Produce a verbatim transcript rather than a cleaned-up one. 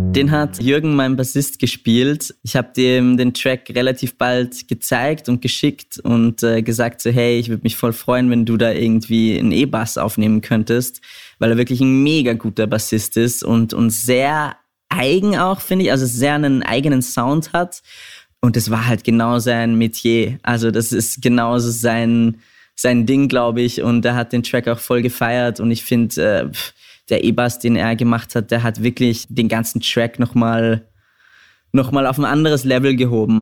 Den hat Jürgen, mein Bassist, gespielt. Ich habe dem den Track relativ bald gezeigt und geschickt und äh, gesagt so, hey, ich würde mich voll freuen, wenn du da irgendwie einen E-Bass aufnehmen könntest, weil er wirklich ein mega guter Bassist ist und, und sehr eigen auch, finde ich, also sehr einen eigenen Sound hat. Und das war halt genau sein Metier. Also das ist genauso sein, sein Ding, glaube ich. Und er hat den Track auch voll gefeiert und ich finde... Äh, der E-Bass, den er gemacht hat, der hat wirklich den ganzen Track nochmal noch mal auf ein anderes Level gehoben.